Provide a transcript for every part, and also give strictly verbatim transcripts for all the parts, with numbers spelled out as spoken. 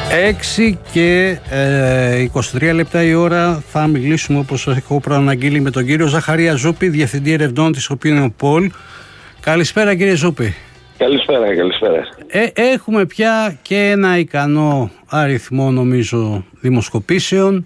έξι και ε, είκοσι τρία λεπτά η ώρα. Θα μιλήσουμε, όπως έχω προαναγγείλει, με τον κύριο Ζαχαρία Ζούπη, Διευθυντή Ερευνών της Opinion Poll. Καλησπέρα κύριε Ζούπη. Καλησπέρα, καλησπέρα. Ε, έχουμε πια και ένα ικανό αριθμό, νομίζω, δημοσκοπήσεων.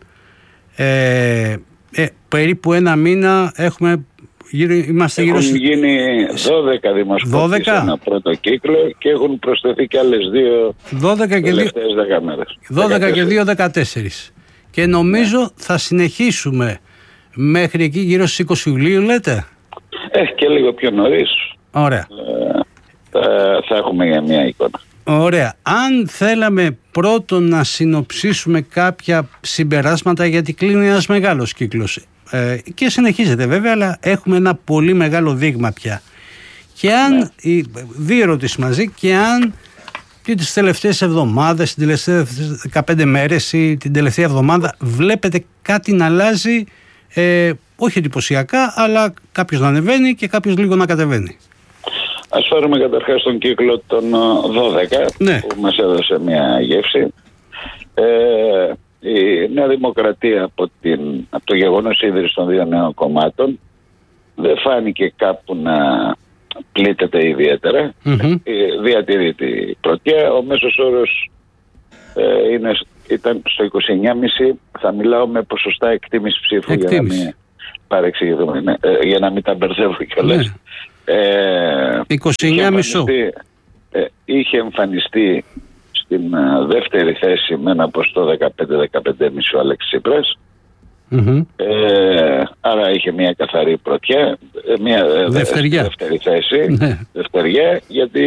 Ε, ε, περίπου ένα μήνα έχουμε, γύρω, είμαστε έχουν γύρω... Έχουν γίνει δώδεκα δημοσκοπήσεις σε ένα πρώτο κύκλο και έχουν προσθεθεί και άλλες δύο τελευταίες δέκα μέρες. δώδεκα και δύο, δεκατέσσερις. Και νομίζω ναι. θα συνεχίσουμε μέχρι εκεί γύρω στις είκοσι Ιουλίου, λέτε. Ε, και λίγο πιο νωρίς. Ωραία. Ε, θα, θα έχουμε για μια εικόνα. Ωραία. Αν θέλαμε πρώτον να συνοψίσουμε κάποια συμπεράσματα, γιατί κλείνει ένας μεγάλος κύκλος ε, και συνεχίζεται βέβαια, αλλά έχουμε ένα πολύ μεγάλο δείγμα πια. Και αν, ναι. οι, δύο ερωτήσεις μαζί, και αν και τις τελευταίες εβδομάδες, τις τελευταίες δεκαπέντε μέρες ή την τελευταία εβδομάδα βλέπετε κάτι να αλλάζει, ε, όχι εντυπωσιακά, αλλά κάποιος να ανεβαίνει και κάποιος λίγο να κατεβαίνει. Ας φέρουμε καταρχάς τον κύκλο των δώδεκα, ναι. που μας έδωσε μια γεύση. Ε, η Νέα Δημοκρατία από, την, από το γεγονός ίδρυσης των δύο νέων κομμάτων δεν φάνηκε κάπου να πλήττεται ιδιαίτερα. Mm-hmm. Διατηρεί την πρωτιά. Ο μέσος όρος ε, είναι, ήταν στο είκοσι εννιά κόμμα πέντε. Θα μιλάω με ποσοστά εκτίμηση ψήφου εκτίμηση. για να μην παρεξηγηθούμε, ναι, ε, για να μην τα μπερδεύω κιόλας. Ναι. Ε, είκοσι εννιά κόμμα πέντε ε, είχε εμφανιστεί στην ε, δεύτερη θέση με ένα ποστό δεκαπέντε δεκαπέντε κόμμα πέντε ο Αλέξης Τσίπρας. Mm-hmm. Ε, άρα είχε μια καθαρή πρωτιά, μια δευτεριά. δεύτερη θέση, ναι. δευτεριά, γιατί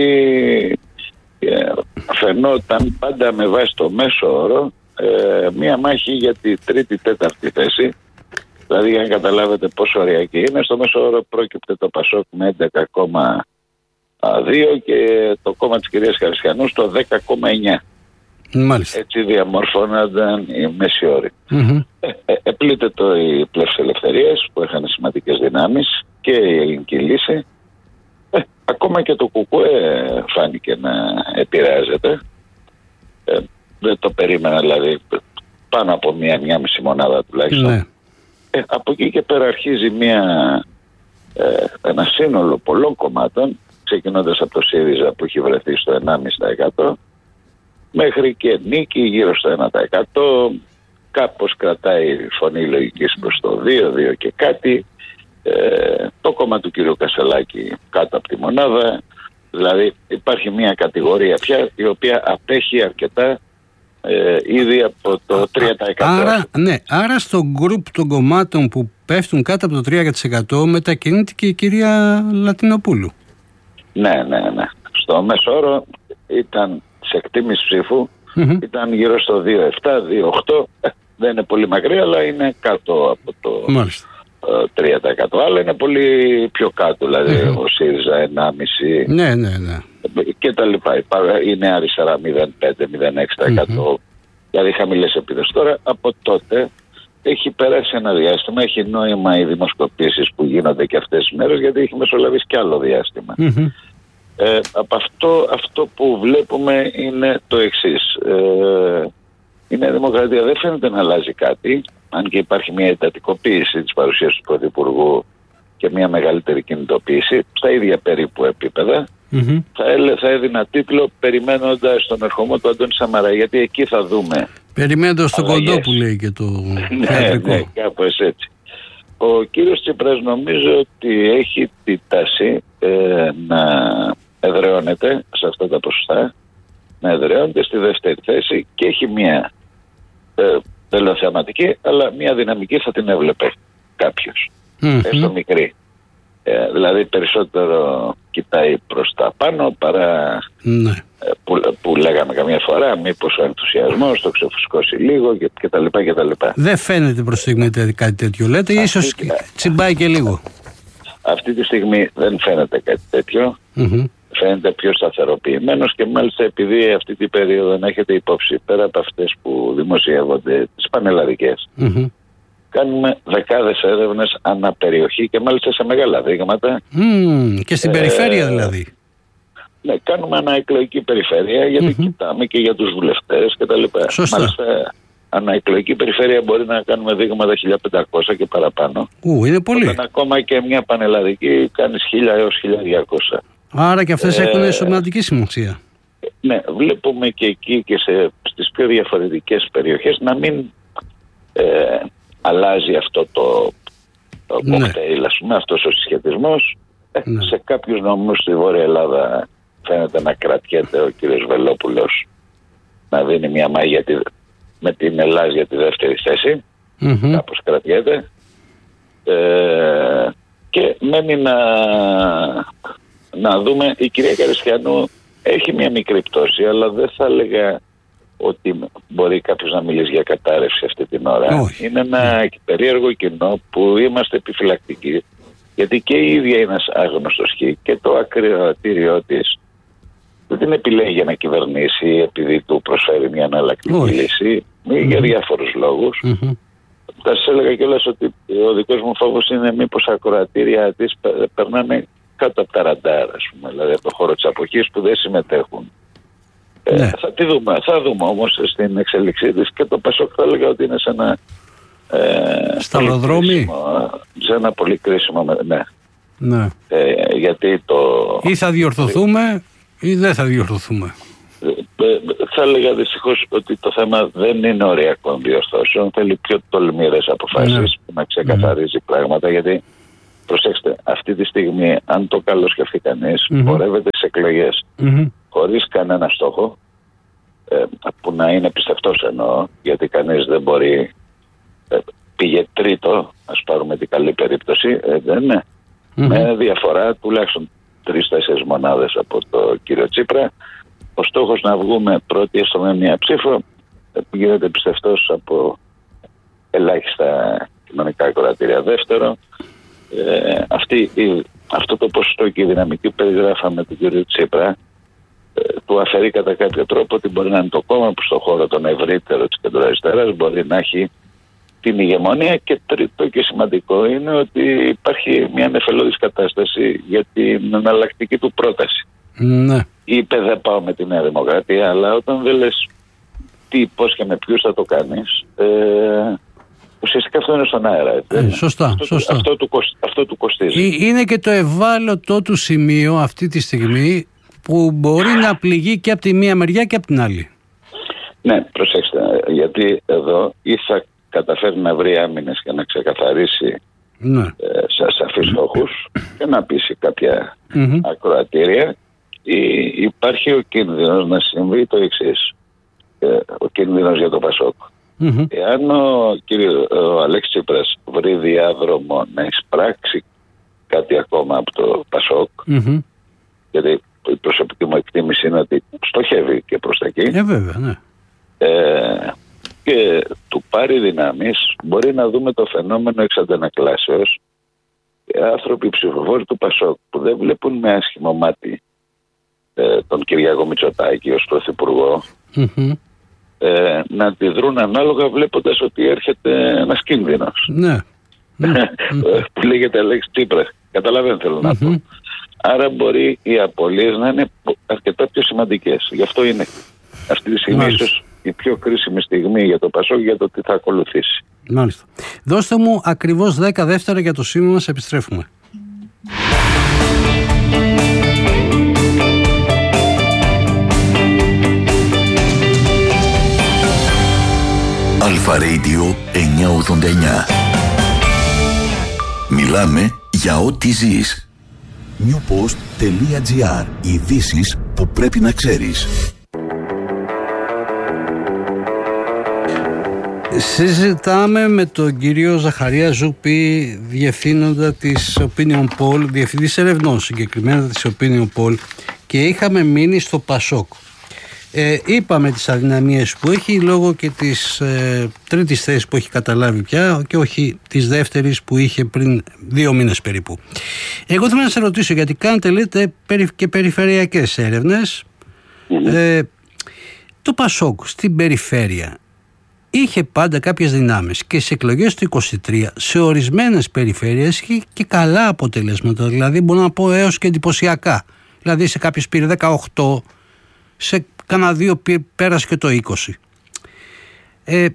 ε, φαινόταν πάντα με βάση το μέσο όρο ε, μια μάχη για τη τρίτη τέταρτη θέση. Δηλαδή, για να καταλάβετε πόσο ωριακή είναι, στο μέσο όρο πρόκειται το Πασόκ με έντεκα κόμμα δύο και το κόμμα της κυρίας Χαρισιανού στο δέκα κόμμα εννιά. Μάλιστα. Έτσι διαμορφώνονταν οι μέση όροι. Mm-hmm. Ε, ε, επλήττεται οι πλεύσεις ελευθερίας που είχαν σημαντικές δυνάμεις και η Ελληνική Λύση. Ε, ακόμα και το ΚΚΕ φάνηκε να επηρεάζεται. Ε, δεν το περίμενα, δηλαδή πάνω από μία, μία μισή μονάδα τουλάχιστον. Ναι. Ε, από εκεί και πέρα αρχίζει μια, ε, ένα σύνολο πολλών κομμάτων, ξεκινώντας από το ΣΥΡΙΖΑ που έχει βρεθεί στο ενάμιση τοις εκατό μέχρι και Νίκη γύρω στο ένα τοις εκατό, κάπως κρατάει η φωνή λογικής προς το δύο, δύο και κάτι, ε, το κόμμα του κ. Κασελάκη κάτω από τη μονάδα. Δηλαδή υπάρχει μια κατηγορία πια η οποία απέχει αρκετά Ε, ήδη από το τρία τοις εκατό. Άρα, ναι, άρα στο γκρουπ των κομμάτων που πέφτουν κάτω από το τρία τοις εκατό μετακινείται και η κυρία Λατινοπούλου. Ναι, ναι, ναι. Στο μέσο όρο ήταν σε εκτίμηση ψήφου, mm-hmm. ήταν γύρω στο δύο κόμμα επτά, δύο κόμμα οκτώ. Ε, δεν είναι πολύ μακριά, αλλά είναι κάτω από το ε, τρία τοις εκατό. Αλλά είναι πολύ πιο κάτω, δηλαδή mm-hmm. ο ΣΥΡΙΖΑ ένα κόμμα πέντε. Ναι, ναι, ναι. Και τα λοιπά. Η Νέα Αριστερά μηδέν κόμμα πέντε με μηδέν κόμμα έξι τοις εκατό. Mm-hmm. Δηλαδή χαμηλές επίδοσεις. Τώρα από τότε έχει περάσει ένα διάστημα, έχει νόημα οι δημοσκοπήσεις που γίνονται και αυτές τις μέρες, γιατί έχει μεσολαβήσει κι άλλο διάστημα. Mm-hmm. Ε, από αυτό, αυτό που βλέπουμε είναι το εξής. Ε, η Νέα Δημοκρατία δεν φαίνεται να αλλάζει κάτι, αν και υπάρχει μια εντατικοποίηση της παρουσίας του Πρωθυπουργού και μια μεγαλύτερη κινητοποίηση στα ίδια περίπου επίπεδα. Mm-hmm. Θα, έλε, θα έδινα τίτλο περιμένοντας τον ερχομό του Αντώνη Σαμαρά, γιατί εκεί θα δούμε. Περιμένοντας το κοντό που λέει και το θεατρικό. Ναι, ναι, κάπως έτσι. Ο κύριος Τσίπρας νομίζω ότι έχει τη τάση ε, να εδραιώνεται σε αυτά τα ποσοστά, να εδραιώνεται στη δεύτερη θέση και έχει μια ε, τελειοθεαματική, αλλά μια δυναμική θα την έβλεπε κάποιος, mm-hmm. έστω μικρή. Ε, δηλαδή περισσότερο κοιτάει προς τα πάνω παρά ναι. ε, που, που λέγαμε καμιά φορά μήπως ο ενθουσιασμός το ξεφουσκώσει λίγο και, και τα λοιπά και τα λοιπά. Δεν φαίνεται προς τη στιγμή κάτι τέτοιο λέτε ή ίσως τη... τσιμπάει και λίγο. Αυτή τη στιγμή δεν φαίνεται κάτι τέτοιο. Mm-hmm. Φαίνεται πιο σταθεροποιημένος και μάλιστα επειδή αυτή την περίοδο να έχετε υπόψη πέρα από αυτές που δημοσιεύονται τις πανελλαδικές mm-hmm. κάνουμε δεκάδες έρευνες αναπεριοχή και μάλιστα σε μεγάλα δείγματα. Mm, και στην ε, περιφέρεια δηλαδή. Ναι, κάνουμε αναεκλογική περιφέρεια γιατί mm-hmm. κοιτάμε και για τους βουλευτές και τα λοιπά. Σωστά. Μάλιστα, αναεκλογική περιφέρεια μπορεί να κάνουμε δείγματα χίλια πεντακόσια και παραπάνω. Ου, είναι πολύ. Όταν ακόμα και μια πανελλαδική κάνεις χίλια έως χίλια διακόσια. Άρα και αυτές ε, έχουν σημαντική σημασία. Ναι, βλέπουμε και εκεί και σε, στις πιο διαφορετικές περιοχές να μην ε, αλλάζει αυτό το, το ναι. κοκτέιλ, ας πούμε, αυτός ο συσχετισμός. Ναι. Σε κάποιους νομούς στη Βόρεια Ελλάδα φαίνεται να κρατιέται ο κύριος Βελόπουλος να δίνει μια μάγια τη, με την Ελλάδα για τη δεύτερη θέση. Mm-hmm. Κάπως κρατιέται. Ε, και μένει να, να δούμε, η κυρία Καριστιανού έχει μια μικρή πτώση, αλλά δεν θα έλεγα ότι μπορεί κάποιος να μιλήσει για κατάρρευση αυτή την ώρα. Oh. Είναι ένα mm. περίεργο κοινό που είμαστε επιφυλακτικοί, γιατί και η ίδια είναι ένας άγνωστος χ και το ακροατήριό της δεν την επιλέγει για να κυβερνήσει επειδή του προσφέρει μια εναλλακτική oh. λύση mm-hmm. για διάφορους λόγους. Mm-hmm. Θα σας έλεγα κιόλας ότι ο δικός μου φόβος είναι μήπως ακροατήρια της περνάνε κάτω από τα ραντάρ, ας πούμε, δηλαδή από το χώρο της αποχής που δεν συμμετέχουν. Ναι. Ε, θα τη δούμε, θα δούμε όμως στην εξέλιξή της και το Πασόκ θα έλεγα ότι είναι σε ένα ε, σταυροδρόμι. Σε ένα πολύ κρίσιμο, ναι. Ναι. Ε, γιατί το... Ή θα διορθωθούμε ή δεν θα διορθωθούμε. Ε, θα έλεγα δυστυχώς ότι το θέμα δεν είναι οριακών διορθώσεων, θέλει πιο τολμηρές αποφάσεις ναι. που να ξεκαθαρίζει mm. πράγματα, γιατί προσέξτε, αυτή τη στιγμή αν το καλό σκεφτεί κανείς mm-hmm. πορεύεται στις εκλογές mm-hmm. χωρίς κανένα στόχο ε, που να είναι πιστευτός εννοώ, γιατί κανείς δεν μπορεί ε, πήγε τρίτο, ας πάρουμε την καλή περίπτωση, ε, δεν είναι mm-hmm. με διαφορά τουλάχιστον τρεις-τέσσερις μονάδες από το κύριο Τσίπρα. Ο στόχος να βγούμε πρώτοι έστω με μια ψήφο ε, γίνεται πιστευτός από ελάχιστα κοινωνικά ακροατήρια. Δεύτερο, Ε, αυτή, η, αυτό το ποσοστό και η δυναμική που περιγράφαμε του κ. Τσίπρα ε, του αφαιρεί κατά κάποιο τρόπο ότι μπορεί να είναι το κόμμα που στον χώρο τον ευρύτερο της κεντροαριστεράς μπορεί να έχει την ηγεμονία. Και τρίτο και σημαντικό είναι ότι υπάρχει μια νεφελώδης κατάσταση για την εναλλακτική του πρόταση. Ναι. Είπε δεν πάω με τη Νέα Δημοκρατία, αλλά όταν δεν λες τι, πώς και με ποιους θα το κάνεις, ε, ουσιαστικά αυτό είναι στον αέρα. Ε, σωστά, αυτό, σωστά. Αυτό, του, αυτό του κοστίζει. Είναι και το ευάλωτο του σημείο αυτή τη στιγμή που μπορεί να πληγεί και από τη μία μεριά και από την άλλη. Ναι, προσέξτε, γιατί εδώ ή θα καταφέρει να βρει άμυνες και να ξεκαθαρίσει ναι. ε, σε σαφείς στόχους και να πείσει κάποια mm-hmm. ακροατήρια, ή υπάρχει ο κίνδυνος να συμβεί το εξής. Ε, ο κίνδυνος για το Πασόκ. Mm-hmm. Εάν ο κύριο ο Αλέξης Τσίπρας βρει διάδρομο να εισπράξει κάτι ακόμα από το Πασόκ, mm-hmm. γιατί η προσωπική μου εκτίμηση είναι ότι στοχεύει και προς τα εκεί, ε, βέβαια, ναι. ε, και του πάρει δυνάμεις, μπορεί να δούμε το φαινόμενο εξ αντανακλάσεως. Οι άνθρωποι ψηφοφόροι του Πασόκ που δεν βλέπουν με άσχημο μάτι ε, τον Κυριάκο Μητσοτάκη ως πρωθυπουργό, mm-hmm. Ε, να αντιδρούν ανάλογα βλέποντας ότι έρχεται ένας κίνδυνος. Ναι. Που λέγεται Αλέξη Τσίπρα. Καταλαβαίνετε θέλω mm-hmm. να πω. Άρα μπορεί οι απώλειες να είναι αρκετά πιο σημαντικές. Γι' αυτό είναι αυτή τη στιγμή ίσως η πιο κρίσιμη στιγμή για το Πασόκ για το τι θα ακολουθήσει. Μάλιστα. Δώστε μου ακριβώς δέκα δεύτερα για το σήμα μας, επιστρέφουμε. Αλφα Radio εννιακόσια ογδόντα εννιά. Μιλάμε για ό,τι ζεις. newpost.gr. Ειδήσεις που πρέπει να ξέρεις. Συζητάμε με τον κύριο Ζαχαρία Ζουπή, διευθύνοντα της Opinion Poll, διευθυντής ερευνών συγκεκριμένα της Opinion Poll, και είχαμε μείνει στο Πασόκ. Ε, είπαμε τις αδυναμίες που έχει λόγω και της ε, τρίτης θέσης που έχει καταλάβει πια και όχι της δεύτερης που είχε πριν δύο μήνες περίπου. Εγώ θέλω να σε ρωτήσω, γιατί κάνετε λέτε και περιφερειακές έρευνες. Mm-hmm. ε, το Πασόκ στην περιφέρεια είχε πάντα κάποιες δυνάμεις και στις εκλογές του είκοσι τρία σε ορισμένες περιφέρειες είχε και καλά αποτελέσματα, δηλαδή μπορώ να πω έως και εντυπωσιακά. Δηλαδή σε κάποιους πήρε δεκαοκτώ, σε κανένα δύο πέρασε και το είκοσι. Ε,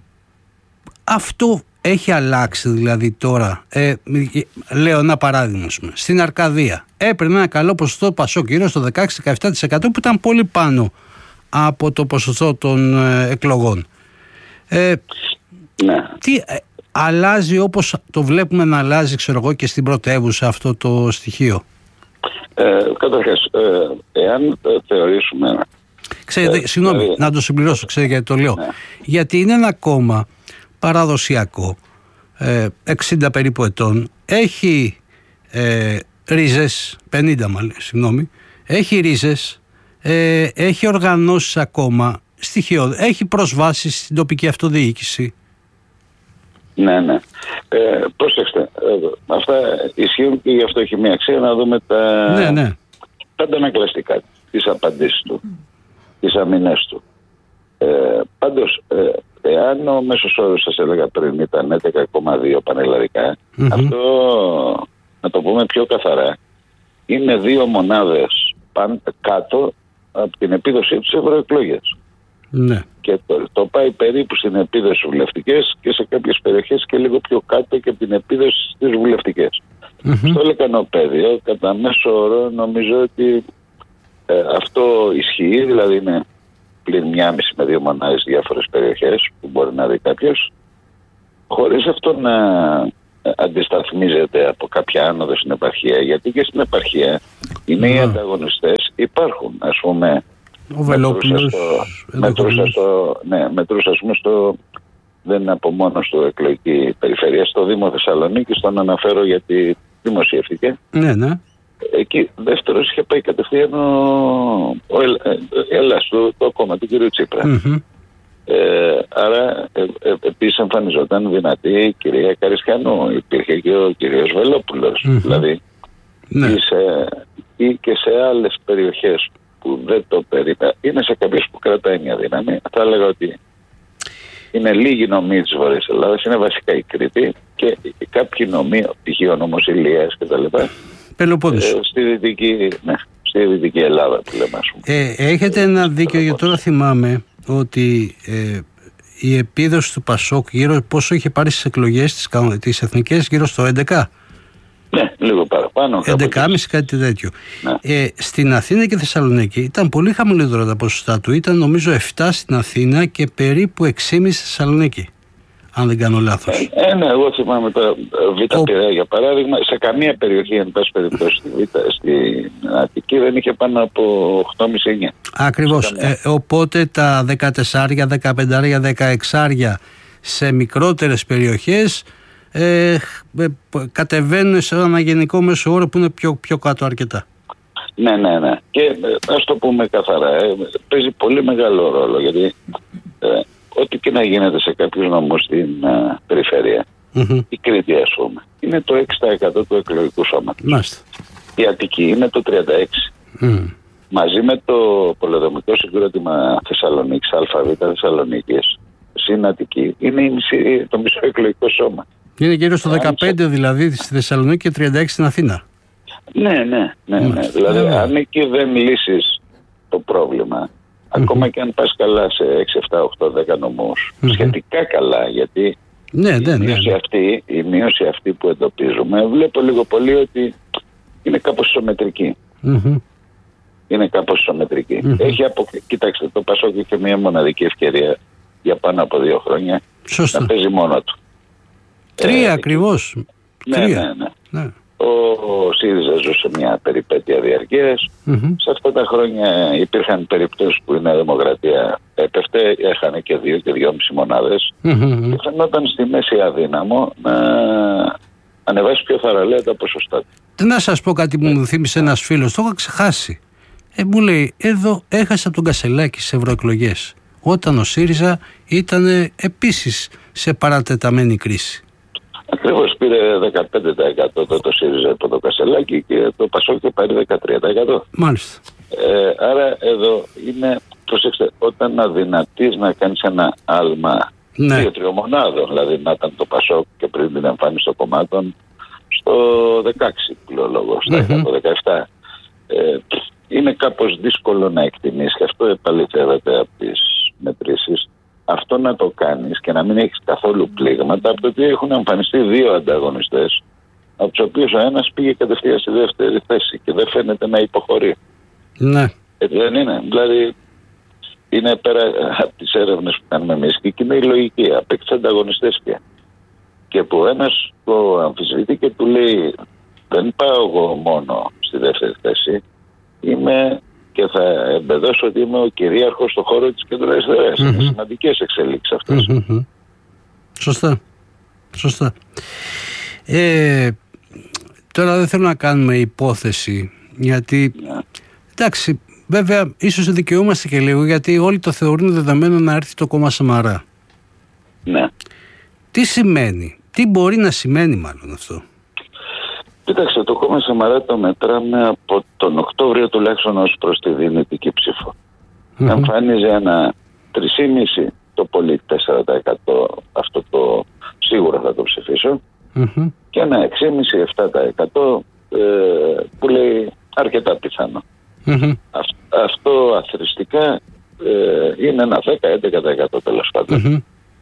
αυτό έχει αλλάξει δηλαδή τώρα. Ε, λέω ένα παράδειγμα. Στην Αρκαδία έπαιρνε ένα καλό ποσοστό Πασόκ, γύρω στο δεκαέξι με δεκαεπτά τοις εκατό, που ήταν πολύ πάνω από το ποσοστό των ε, εκλογών. Ε, ναι. Τι ε, αλλάζει, όπως το βλέπουμε να αλλάζει, ξέρω εγώ, και στην πρωτεύουσα αυτό το στοιχείο? Ε, καταρχάς, ε, εάν ε, θεωρήσουμε... Ξέρετε, ε, συγγνώμη, δηλαδή, να το συμπληρώσω, ξέρετε γιατί το λέω. Ναι. Γιατί είναι ένα κόμμα παραδοσιακό, ε, εξήντα περίπου ετών, έχει ε, ρίζες, πενήντα μάλλον, συγγνώμη, έχει ρίζες, ε, έχει οργανώσεις ακόμα, στοιχείο, έχει προσβάσεις στην τοπική αυτοδιοίκηση. Ναι, ναι. Ε, πρόσεξτε, ε, αυτά ισχύουν και γι' αυτό έχει μια αξία να δούμε τα, ναι, ναι. τα αντανακλαστικά, τις απαντήσεις του, τις αμυνές του. Ε, πάντως, ε, εάν ο μέσος όρος, σας έλεγα πριν, ήταν έντεκα κόμμα δύο πανελλαδικά, mm-hmm. αυτό, να το πούμε πιο καθαρά, είναι δύο μονάδες παν, κάτω από την επίδοσή του σε ευρωεκλογές. Ναι. Και το, το πάει περίπου στην επίδοση βουλευτικές και σε κάποιες περιοχές και λίγο πιο κάτω και από την επίδοση στις βουλευτικές. Mm-hmm. Στο λεκανοπέδιο, κατά μέσο όρο, νομίζω ότι ε, αυτό ισχύει, δηλαδή είναι πλην μία μισή με δύο μονάδες διάφορες περιοχές που μπορεί να δει κάποιος, χωρίς αυτό να αντισταθμίζεται από κάποια άνοδο στην επαρχία, γιατί και στην επαρχία οι νέοι yeah. ανταγωνιστές υπάρχουν, ας πούμε. Ο Βελόπουλος μετρούσα στο, ναι, μετρούσα ας πούμε στο, δεν είναι από μόνο στο εκλογική περιφέρεια, στο Δήμο Θεσσαλονίκης, τον αναφέρω γιατί δημοσιεύτηκε. Ναι, ναι. Εκεί δεύτερος είχε πάει κατευθείαν ο, ο Ελλάς, το, το κόμμα του κ. Τσίπρα. Mm-hmm. Ε, άρα ε, ε, επίσης εμφανιζόταν δυνατή η κυρία Καριστιανού, υπήρχε και ο κ. Βελόπουλος. Mm-hmm. Δηλαδή ναι. ή, σε, ή και σε άλλες περιοχές που δεν το περίπου, είναι σε κάποιες που κρατάει μια δύναμη. Θα έλεγα ότι είναι λίγοι νομοί της Βορειάς Ελλάδας, είναι βασικά η Κρήτη και κάποιοι νομοί, π.χ. ο νόμος Ηλίας κτλ. Πελοπόννησο. Ε, στη δυτική, ναι, στη δυτική Ελλάδα που λέμε, ας πούμε. Ε, έχετε ένα δίκιο, γιατί τώρα θυμάμαι ότι ε, η επίδοση του Πασόκ γύρω, πόσο είχε πάρει στις εκλογές τις, τις εθνικές, γύρω στο έντεκα. Ναι, λίγο παραπάνω. έντεκα κόμμα πέντε, κάτι τέτοιο. Ναι. Ε, στην Αθήνα και Θεσσαλονίκη ήταν πολύ χαμηλότερα τα ποσοστά του. Ήταν νομίζω επτά στην Αθήνα και περίπου έξι κόμμα πέντε στη Θεσσαλονίκη. Αν δεν κάνω λάθος. Ε, ε, ναι, εγώ θυμάμαι τα Β' Ο... Πειραιά για παράδειγμα. Σε καμία περιοχή, εν πάση περιπτώσει, στη Β' στην Αττική δεν είχε πάνω από οκτώ κόμμα πέντε εννιά. Ακριβώς. Ε, οπότε τα δεκατέσσερα, δεκαπέντε, δεκαέξι σε μικρότερες περιοχές ε, ε, κατεβαίνουν σε ένα γενικό μέσο όρο που είναι πιο, πιο κάτω αρκετά. Ναι, ναι, ναι. Και ε, ας το πούμε καθαρά, ε, παίζει πολύ μεγάλο ρόλο, γιατί ε, ό,τι και να γίνεται σε κάποιους νομούς στην uh, περιφέρεια, mm-hmm. η Κρήτη ας πούμε, είναι το έξι τοις εκατό του εκλογικού σώματος. Μάλιστα. Η Αττική είναι το τριάντα έξι τοις εκατό. Mm. Μαζί με το πολεοδομικό συγκρότημα Θεσσαλονίκης, ΑΒ Θεσσαλονίκης, συν Αττική, είναι η μισή, το μισό εκλογικό σώμα. Είναι γύρω στο δεκαπέντε δηλαδή στη Θεσσαλονίκη και τριάντα έξι στην Αθήνα. Ναι, ναι, ναι. ναι. Mm. Δηλαδή, yeah. αν εκεί δεν λύσεις το πρόβλημα, mm-hmm. ακόμα και αν πας καλά σε έξι, επτά, οκτώ, δέκα νομούς, mm-hmm. σχετικά καλά, γιατί ναι, η, ναι, μείωση ναι. Αυτή, η μείωση αυτή που εντοπίζουμε, βλέπω λίγο πολύ ότι είναι κάπως ισομετρική. Mm-hmm. Είναι κάπως ισομετρική. Mm-hmm. Έχει απο... Κοιτάξτε, το Πασόκ είχε μια μοναδική ευκαιρία για πάνω από δύο χρόνια. Σωστά. Να παίζει μόνο του. Τρία ε, ακριβώς. Ναι, Τρία. ναι, ναι. ναι. Ο ΣΥΡΙΖΑ ζούσε μια περιπέτεια διαρκείας. Mm-hmm. Σε αυτά τα χρόνια υπήρχαν περιπτώσεις που η Νέα Δημοκρατία έπεφτε, έχανε και δύο και δυόμιση μονάδες. Mm-hmm. Και φαινόταν στη μέση αδύναμο να ανεβάσει πιο θαραλέα τα ποσοστά του. Να σας πω κάτι που μου θύμισε ένας φίλος, το είχα ξεχάσει. Ε, μου λέει, εδώ έχασα τον Κασελάκη στις ευρωεκλογές, όταν ο ΣΥΡΙΖΑ ήταν επίσης σε παρατεταμένη κρίση. Ακριβώς, πήρε δεκαπέντε τοις εκατό το, το ΣΥΡΙΖΑ από το Κασελάκη και το Πασόκ πάρει δεκατρία τοις εκατό. Μάλιστα. Ε, άρα εδώ είναι, προσέξτε, όταν αδυνατείς να κάνεις ένα άλμα ναι. δύο-τριών μονάδων, δηλαδή να ήταν το Πασόκ και πριν την εμφάνιση των κομμάτων στο δεκαέξι πλειολόγο, στα mm-hmm. εκατό δεκαεπτά. ε, είναι κάπως δύσκολο να εκτιμήσεις, και αυτό επαληθεύεται από τις μετρήσεις. Αυτό να το κάνεις και να μην έχεις καθόλου πλήγματα, από το ότι έχουν εμφανιστεί δύο ανταγωνιστές, από τους οποίους ο ένας πήγε κατευθείαν στη δεύτερη θέση και δεν φαίνεται να υποχωρεί. Ναι. Έτσι δεν είναι? Δηλαδή είναι πέρα από τις έρευνες που κάνουμε εμείς, και είναι η λογική, απέκτησε ανταγωνιστές πια. Και που ένας το αμφισβητεί και του λέει, δεν πάω εγώ μόνο στη δεύτερη θέση, είμαι και θα εμπεδώσω ότι είμαι ο κυρίαρχος στον χώρο της κεντροαριστεράς. Mm-hmm. Είναι σημαντικές εξελίξεις αυτές. Mm-hmm. Σωστά. Σωστά. Ε, τώρα δεν θέλω να κάνουμε υπόθεση, γιατί yeah. εντάξει, βέβαια ίσως δικαιούμαστε και λίγο, γιατί όλοι το θεωρούν δεδομένο να έρθει το κόμμα Σαμαρά. Ναι. Τι σημαίνει, τι μπορεί να σημαίνει μάλλον αυτό? Κοίταξε, το κόμμα Σαμαρά το μετράμε από τον Οκτώβριο τουλάχιστον ως προς τη δυνητική ψήφο. Mm-hmm. Εμφανίζει ένα τρία κόμμα πέντε το πολύ τέσσερα τοις εκατό, αυτό το σίγουρα θα το ψηφίσω, mm-hmm. και ένα έξι κόμμα πέντε με επτά τοις εκατό ε, που λέει αρκετά πιθανό. Mm-hmm. Αυ, αυτό αθρηστικά ε, είναι ένα δέκα με έντεκα τοις εκατό τέλος πάντων. Mm-hmm.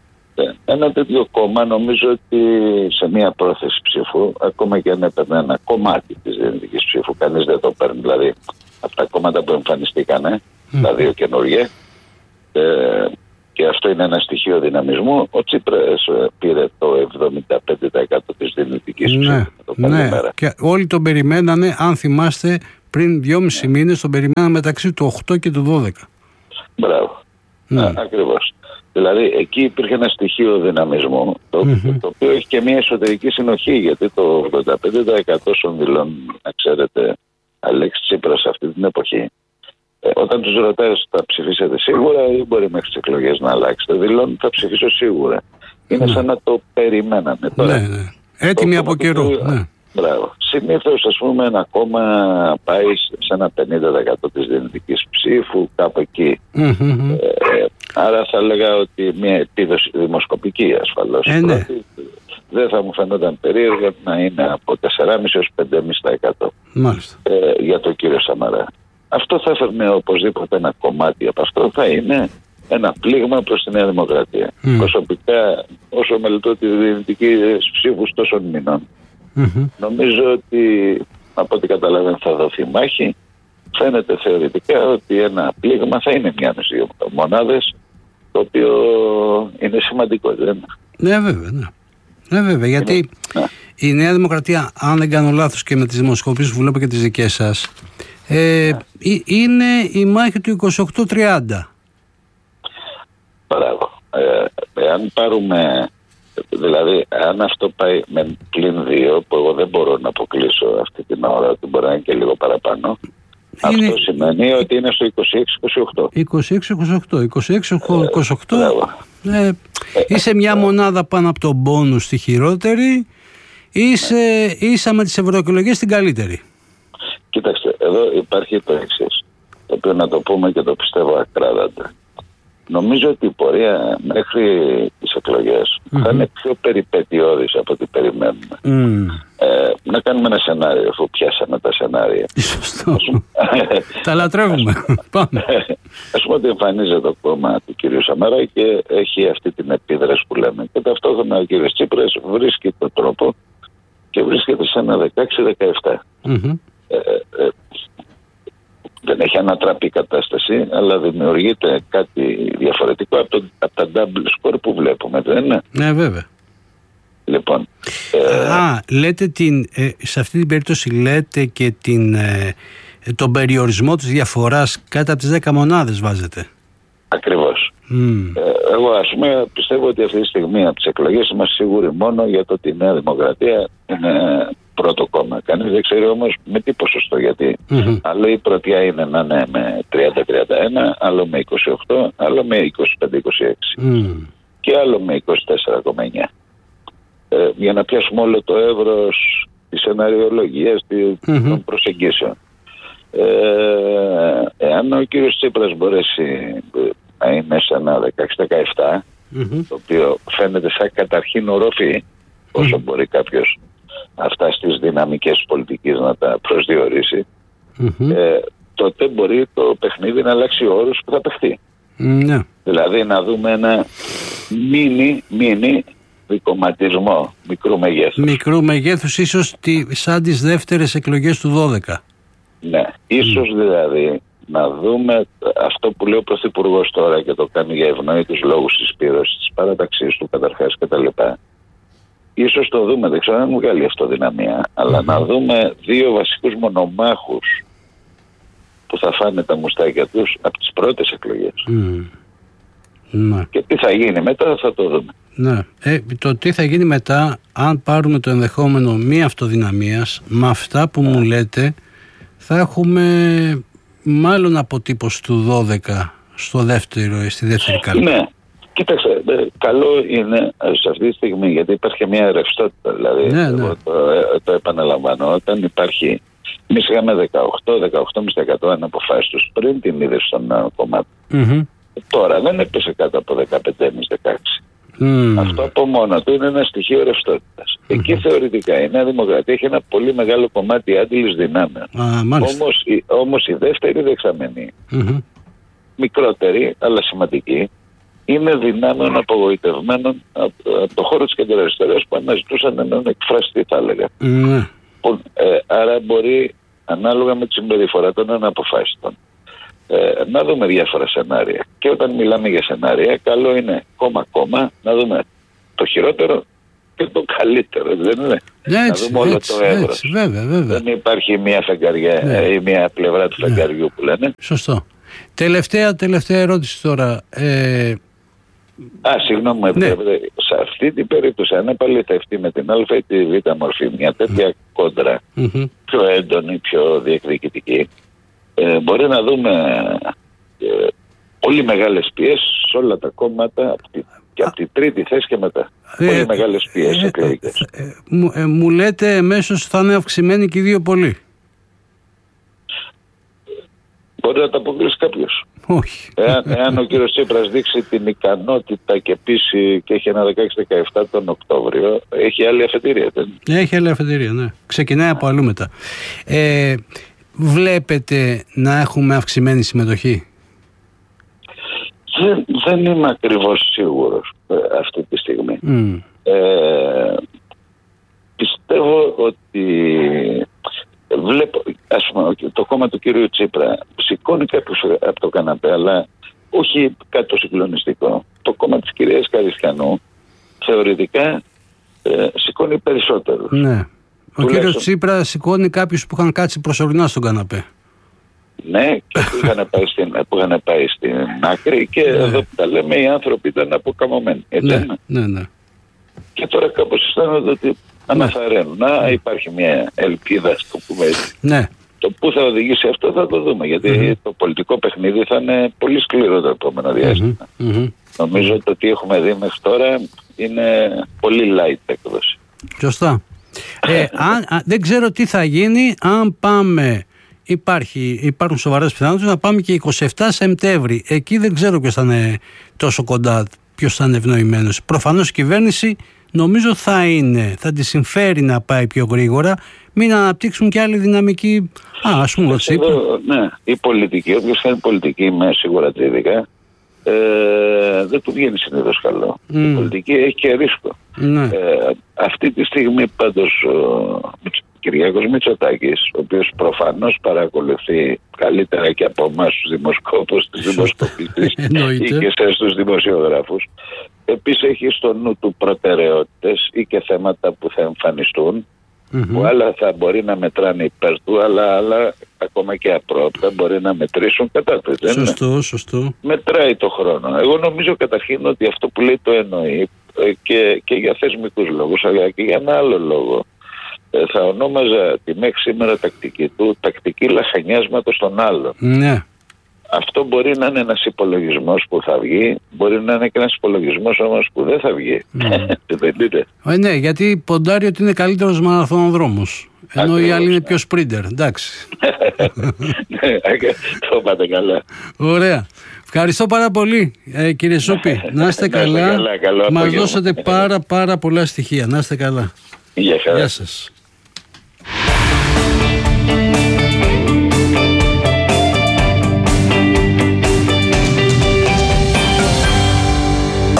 Ένα τέτοιο κόμμα νομίζω ότι σε μια πρόθεση ψήφου, ακόμα και αν έπαιρνε ένα κομμάτι της δυνητικής ψήφου, κανείς δεν το παίρνει, δηλαδή από τα κόμματα που εμφανιστήκανε, mm. τα δύο καινούργια, ε, και αυτό είναι ένα στοιχείο δυναμισμού. Ο Τσίπρας πήρε το εβδομήντα πέντε τοις εκατό της δυνητικής ψήφου. Ναι, το ναι. Και όλοι τον περιμένανε, αν θυμάστε, πριν δυόμισι ναι. μήνες τον περιμένανε μεταξύ του οκτώ και του δώδεκα. Μπράβο, ναι. Α, ακριβώς. Δηλαδή εκεί υπήρχε ένα στοιχείο δυναμισμού, το, mm-hmm. το οποίο έχει και μια εσωτερική συνοχή, γιατί το ογδόντα πέντε τοις εκατό των δηλών, να ξέρετε, Αλέξη Τσίπρας αυτή την εποχή, ε, όταν τους ρωτάς θα ψηφίσετε σίγουρα ή μπορεί μέχρι τις εκλογές να αλλάξετε, δηλώνουν θα ψηφίσω σίγουρα. Είναι mm. σαν να το περιμένανε τώρα. Ναι, ναι. Έτοιμοι από καιρό. Ναι. Μπράβο. Συνήθως, ας πούμε, ένα κόμμα πάει σε ένα πενήντα τοις εκατό της δυνητικής ψήφου, κάπου εκεί. Mm-hmm. Ε, άρα θα έλεγα ότι μια επίδοση δημοσκοπική ασφαλώς. Ε, ναι. Δεν θα μου φαινόταν περίεργο να είναι από τέσσερα κόμμα πέντε έως πέντε κόμμα πέντε τοις εκατό ε, για τον κύριο Σαμαρά. Αυτό θα έφερνε οπωσδήποτε ένα κομμάτι από αυτό, θα είναι ένα πλήγμα προς τη Νέα Δημοκρατία. Mm. Προσωπικά, όσο μελετώ τη δυνητική ψήφου τόσων μηνών, mm-hmm. νομίζω ότι από ό,τι καταλαβαίνω θα δοθεί μάχη. Φαίνεται θεωρητικά ότι ένα πλήγμα θα είναι μια με δύο μονάδες, το οποίο είναι σημαντικό, δεν? Ναι, βέβαια, ναι. Ναι, βέβαια, γιατί είναι, ναι. η Νέα Δημοκρατία, αν δεν κάνω λάθος και με τις δημοσκοπήσεις που βλέπω και τις δικές σας, ε, ναι. είναι η μάχη του είκοσι οκτώ τριάντα. Μπράβο. Ε, εάν πάρουμε, δηλαδή αν αυτό πάει με πλην δύο, που εγώ δεν μπορώ να αποκλείσω αυτή την ώρα, ότι μπορεί να είναι και λίγο παραπάνω, είναι... αυτό σημαίνει ότι είναι στο είκοσι έξι είκοσι οκτώ. είκοσι έξι είκοσι οκτώ. είκοσι έξι είκοσι οκτώ. Ε, ε, είσαι μια μονάδα πάνω από τον πόνους στη χειρότερη, είσαι ναι. ίσα με τις ευρωεκλογές στην καλύτερη. Κοίταξτε, εδώ υπάρχει το εξής, το οποίο να το πούμε και το πιστεύω ακράδαντα. Νομίζω ότι η πορεία μέχρι τις εκλογές mm-hmm. θα είναι πιο περιπετειώδης από ό,τι περιμένουμε. Mm. Ε, να κάνουμε ένα σενάριο, αφού πιάσαμε τα σενάρια. Σωστό. Τα λατρεύουμε. Πάμε. Ας πούμε ότι εμφανίζεται το κόμμα του κ. Σαμαρά και έχει αυτή την επίδραση που λέμε. Και ταυτόχρονα ο κ. Τσίπρας βρίσκει τον τρόπο και βρίσκεται σε ένα δεκαέξι δεκαεπτά. Mm-hmm. Ε, ε, δεν έχει ανατραπεί η κατάσταση, αλλά δημιουργείται κάτι διαφορετικό από, το, από τα double score που βλέπουμε, δεν είναι? Ναι, βέβαια. Λοιπόν, ε... Α, λέτε την, ε, σε αυτή την περίπτωση λέτε και την, ε, τον περιορισμό της διαφοράς κάτω από τις δέκα μονάδες βάζετε. Ακριβώς. Mm. Ε, εγώ ας πούμε πιστεύω ότι αυτή τη στιγμή από τις εκλογές είμαστε σίγουροι μόνο για το ότι η Νέα Δημοκρατία είναι πρώτο κόμμα. Κανείς δεν ξέρει όμως με τι ποσοστό, γιατί mm-hmm. άλλο η πρωτιά είναι να είναι με τριάντα τριάντα ένα, άλλο με είκοσι οκτώ, άλλο με είκοσι πέντε είκοσι έξι mm. και άλλο με είκοσι τέσσερα κόμμα εννιά. Ε, για να πιάσουμε όλο το εύρος της σεναριολογίας, mm-hmm. των προσεγγίσεων. Ε, εάν ο κύριος Τσίπρας μπορέσει να είναι σε ένα δεκαέξι δεκαεπτά, mm-hmm. το οποίο φαίνεται σαν καταρχήν ορόφη, όσο mm-hmm. μπορεί κάποιος αυτά στις δυναμικές πολιτικής να τα προσδιορίσει, mm-hmm. ε, τότε μπορεί το παιχνίδι να αλλάξει όρους που θα παιχτεί. Ναι. Δηλαδή να δούμε ένα μίνι, μίνι δικομματισμό μικρού μεγέθους. Μικρού μεγέθους, ίσως τη, σαν τις δεύτερες εκλογές του δώδεκα. Ναι, ίσως mm. δηλαδή να δούμε αυτό που λέει ο Πρωθυπουργός τώρα και το κάνει για ευνοήτους λόγους της πύρωσης, της παραταξής του καταρχάς κτλ. Ίσως το δούμε, δεν ξέρω αν μου βγάλει αυτό δυναμία, αλλά mm. να δούμε δύο βασικούς μονομάχους που θα φάνε τα μουστάκια τους από τις πρώτες εκλογές. Mm. Ναι. Και τι θα γίνει μετά θα το δούμε. Ναι. Ε, το τι θα γίνει μετά, αν πάρουμε το ενδεχόμενο μη αυτοδυναμίας, με αυτά που ναι. μου λέτε, θα έχουμε μάλλον αποτύπωση του δώδεκα στο δεύτερο, στη δεύτερη κάλπη. Ναι. Κοίταξε, καλό είναι σε αυτή τη στιγμή, γιατί υπάρχει μια ρευστότητα. Δηλαδή, ναι, ναι. εγώ το, το επαναλαμβάνω, όταν υπάρχει. Εμείς είχαμε δεκαοκτώ με δεκαοκτώ τοις εκατό αναποφάσιστους πριν την είδηση των κομμάτων. Mm-hmm. Τώρα δεν έπεσε κάτω από δεκαπέντε με δεκαέξι. Mm. Αυτό από μόνο του είναι ένα στοιχείο ρευστότητας. Mm-hmm. Εκεί θεωρητικά η Νέα Δημοκρατία έχει ένα πολύ μεγάλο κομμάτι άντιλης δυνάμεων. Ah, όμως, η, όμως η δεύτερη δεξαμενή, mm-hmm. μικρότερη αλλά σημαντική, είναι δυνάμεων απογοητευμένων από, από το χώρο της κεντροαριστεράς που αναζητούσαν έναν εκφραστή, θα έλεγα. Mm. Ε, άρα μπορεί ανάλογα με τη συμπεριφορά των αναποφάσιστων ε, να δούμε διάφορα σενάρια. Και όταν μιλάμε για σενάρια, καλό είναι κόμμα-κόμμα να δούμε το χειρότερο και το καλύτερο. Δεν είναι. Έτσι, να δούμε όλο έτσι, το εύρος. Έτσι, βέβαια, βέβαια. Δεν υπάρχει μία φεγγαριά ναι. ή μία πλευρά του ναι. φεγγαριού που λένε. Σωστό. Τελευταία, τελευταία ερώτηση τώρα. Ε... Α, συγγνώμη, ναι. σε αυτή την περίπτωση, αν επαληθευτεί με την Α ή τη Β μορφή μια τέτοια mm. κόντρα, mm-hmm. πιο έντονη, πιο διεκδικητική, ε, μπορεί να δούμε ε, πολύ μεγάλες πιέσεις σε όλα τα κόμματα και από τη τρίτη θέση και μετά. Ε, πολύ μεγάλες πιέσεις ε, εκλογικές. Ε, ε, μου, ε, μου λέτε εμέσως θα είναι αυξημένοι και οι δύο πολύ. Μπορεί να τα αποκλείσει κάποιος. Όχι. Εάν, εάν ο κύριος Τσίπρας δείξει την ικανότητα και πείσει και έχει ένα δεκαέξι δεκαεπτά τον Οκτώβριο, έχει άλλη αφετηρία. Δεν? Έχει άλλη αφετηρία, ναι. Ξεκινάει από αλλού μετά. Ε, βλέπετε να έχουμε αυξημένη συμμετοχή? Δεν, δεν είμαι ακριβώς σίγουρος ε, αυτή τη στιγμή. Mm. Ε, πιστεύω ότι βλέπω, ας πούμε, το κόμμα του κύριου Τσίπρα σηκώνει κάποιους από το καναπέ, αλλά όχι κάτι το συγκλονιστικό. Το κόμμα της κυρίας Καριστιανού θεωρητικά ε, σηκώνει περισσότερο. Ναι. Ο κύριος Τσίπρα σηκώνει κάποιους που είχαν κάτσει προσωρινά στον καναπέ. Ναι, και που είχαν πάει στην, που είχαν πάει στην άκρη και ναι. εδώ που τα λέμε οι άνθρωποι ήταν αποκαμωμένοι. Έτσι, ναι, ναι, ναι. Και τώρα κάπως αισθάνονται ότι αναθαρρύνουν. Ναι. Να υπάρχει μια ελπίδα, στο πούμε έτσι. Ναι. Το πού θα οδηγήσει αυτό θα το δούμε. Γιατί mm-hmm. το πολιτικό παιχνίδι θα είναι πολύ σκληρό το επόμενο διάστημα. Mm-hmm. Νομίζω ότι το τι έχουμε δει μέχρι τώρα είναι πολύ light έκδοση. Σωστά. ε, αν, α, δεν ξέρω τι θα γίνει αν πάμε. Υπάρχει, υπάρχουν σοβαρές πιθανότητες να πάμε και είκοσι επτά Σεπτέμβρη. Εκεί δεν ξέρω ποιος θα είναι τόσο κοντά, ποιος θα είναι ευνοημένος. Προφανώς η κυβέρνηση νομίζω θα είναι, θα τη συμφέρει να πάει πιο γρήγορα, μην αναπτύξουν και άλλη δυναμική. Α, ας πούμε, έτσι. Ναι, η πολιτική, όποιος κάνει πολιτική με σίγουρα τρίδικα, ε, δεν του βγαίνει συνήθως καλό. Mm. Η πολιτική έχει και ρίσκο. Ναι. Ε, αυτή τη στιγμή πάντως ο Κυριάκος Μητσοτάκης, ο οποίος προφανώς παρακολουθεί καλύτερα και από εμάς τους δημοσκόπους, τους δημοσκοπητές ή και σε στους δημοσιογράφους, επίσης έχει στο νου του προτεραιότητες ή και θέματα που θα εμφανιστούν, mm-hmm. που άλλα θα μπορεί να μετράνε υπέρ του, αλλά άλλα ακόμα και απρόπτα μπορεί να μετρήσουν κατά του. Σωστό, σωστό. Μετράει το χρόνο. Εγώ νομίζω καταρχήν ότι αυτό που λέει το εννοεί και, και για θεσμικούς λόγους, αλλά και για ένα άλλο λόγο. Θα ονόμαζα τη μέχρι σήμερα τακτική του τακτική λαχανιάσματος των άλλων. Ναι. Αυτό μπορεί να είναι ένας υπολογισμός που θα βγει, μπορεί να είναι και ένας υπολογισμός όμως που δεν θα βγει. Mm. Δεν είναι. Ε, ναι, γιατί ποντάρει ότι είναι καλύτερος μαραθωνοδρόμος. Ενώ ακριβώς, οι άλλοι είναι πιο σπρίντερ. Εντάξει. Το πάτε καλά. Ωραία. Ευχαριστώ πάρα πολύ, ε, κύριε Σούπη. Να είστε καλά. Μας δώσατε πάρα πάρα πολλά στοιχεία. Να είστε καλά. Γεια σας. Γεια σας.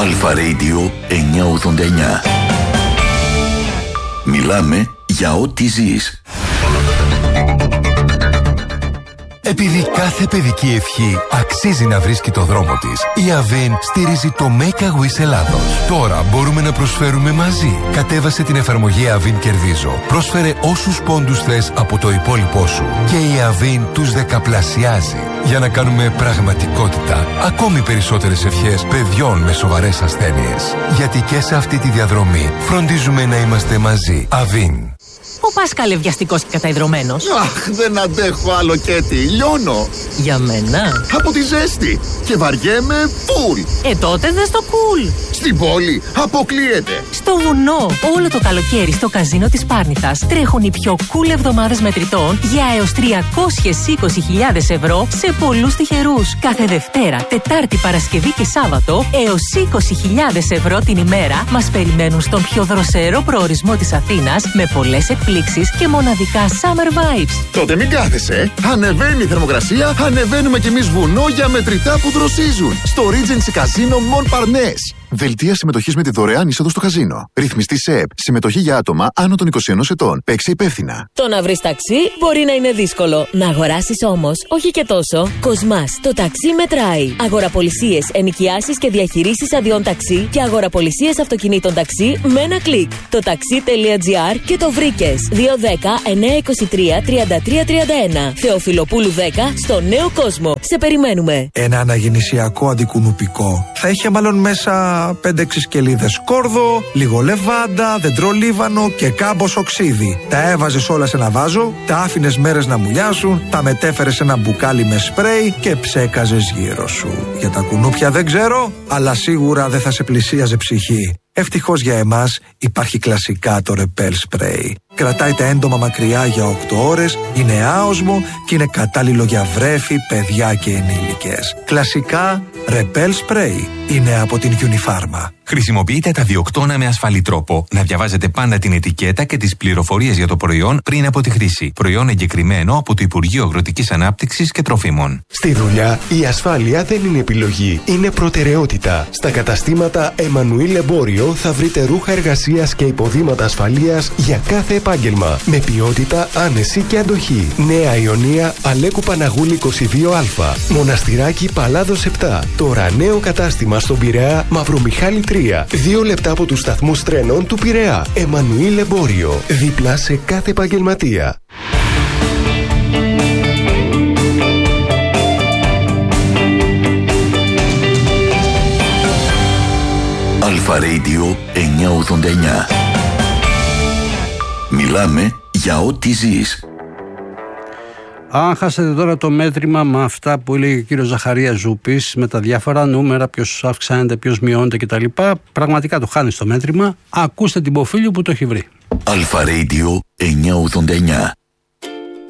Αλφα Radio εννιακόσια ογδόντα εννιά. Μιλάμε για ό,τι ζεις. Επειδή κάθε παιδική ευχή αξίζει να βρίσκει το δρόμο της, η Avin στηρίζει το Make a Wish Ελλάδος. Τώρα μπορούμε να προσφέρουμε μαζί. Κατέβασε την εφαρμογή Avin Κερδίζω. Πρόσφερε όσους πόντους θες από το υπόλοιπό σου και η Avin τους δεκαπλασιάζει για να κάνουμε πραγματικότητα ακόμη περισσότερες ευχές παιδιών με σοβαρές ασθένειες. Γιατί και σε αυτή τη διαδρομή φροντίζουμε να είμαστε μαζί. Avin. Ο Πάσκαλε βιαστικός και καταϊδρωμένος. Αχ, δεν αντέχω άλλο, Κέτι. Λιώνω. Για μένα. Από τη ζέστη. Και βαριέμαι φουλ. Ε, τότε δες το κουλ. Στην πόλη αποκλείεται. Στο βουνό. Όλο το καλοκαίρι στο καζίνο της Πάρνηθας τρέχουν οι πιο cool εβδομάδες μετρητών για έως τριακόσιες είκοσι χιλιάδες ευρώ σε πολλούς τυχερούς. Κάθε Δευτέρα, Τετάρτη, Παρασκευή και Σάββατο έως είκοσι χιλιάδες ευρώ την ημέρα μας περιμένουν στον πιο δροσερό προορισμό της Αθήνας με πολλές εκπλήξεις και μοναδικά summer vibes. Τότε μην κάθεσαι. Ανεβαίνει η θερμοκρασία, ανεβαίνουμε κι εμείς βουνό για μετρητά που δροσίζουν. Στο Regency Casino Montparnasse. Δελτία συμμετοχής με τη δωρεάν είσοδο στο καζίνο. Ρυθμιστή ΣΕΠ. Συμμετοχή για άτομα άνω των είκοσι ενός ετών. Παίξε υπεύθυνα. Το να βρεις ταξί μπορεί να είναι δύσκολο. Να αγοράσεις όμως, όχι και τόσο. Κοσμάς. Το ταξί μετράει. Αγοραπολισίες, ενοικιάσεις και διαχειρήσεις αδειών ταξί και αγοραπολισίες αυτοκινήτων ταξί με ένα κλικ. Το ταξί.gr και το βρήκες. δύο δέκα εννιακόσια είκοσι τρία τριάντα τρία τριάντα ένα. Θεοφιλοπούλου δέκα στο Νέο Κόσμο. Σε περιμένουμε. Ένα αναγεννησιακό αντικουνουπικό θα είχε μάλλον μέσα πέντε έξι σκελίδες κόρδο, λίγο λεβάντα, δεντρολίβανο και κάμποσο ξύδι. Τα έβαζες όλα σε ένα βάζο, τα άφηνες μέρες να μουλιάσουν, τα μετέφερες σε ένα μπουκάλι με σπρέι και ψέκαζες γύρω σου. Για τα κουνούπια δεν ξέρω, αλλά σίγουρα δεν θα σε πλησίαζε ψυχή. Ευτυχώς για εμάς υπάρχει κλασικά το Repel Spray. Κρατάει τα έντομα μακριά για οκτώ ώρες, είναι άοσμο και είναι κατάλληλο για βρέφη, παιδιά και ενήλικες. Κλασικά Repel Spray είναι από την Unifarma. Χρησιμοποιείτε τα διοκτώνα με ασφαλή τρόπο. Να διαβάζετε πάντα την ετικέτα και τις πληροφορίες για το προϊόν πριν από τη χρήση. Προϊόν εγκεκριμένο από το Υπουργείο Αγροτικής Ανάπτυξης και Τροφίμων. Στη δουλειά η ασφάλεια δεν είναι επιλογή, είναι προτεραιότητα. Στα καταστήματα Εμμανουήλ Εμπόριο θα βρείτε ρούχα εργασίας και υποδήματα ασφαλείας για κάθε επάγγελμα. Με ποιότητα, άνεση και αντοχή. Νέα Ιωνία, Αλέκου Παναγούλη είκοσι δύο Α. Μοναστηράκι Παλάδος επτά. Τώρα νέο κατάστημα στον Πειραιά, Μαυρομιχάλη τρία. Δύο λεπτά από τους σταθμούς τρένων του Πειραιά. Εμμανουήλ Εμπόριο. Δίπλα σε κάθε επαγγελματία. Αλφα Radio εννιακόσια ογδόντα εννιά. Μιλάμε για ό,τι ζεις. Αν χάσετε τώρα το μέτρημα με αυτά που έλεγε ο κύριος Ζαχαρίας Ζούπης, με τα διάφορα νούμερα, ποιος αυξάνεται, ποιος μειώνεται κτλ., πραγματικά το χάνεις το μέτρημα. Ακούστε την Ποφίλιο που το έχει βρει. Αλφα Radio εννιακόσια ογδόντα εννιά.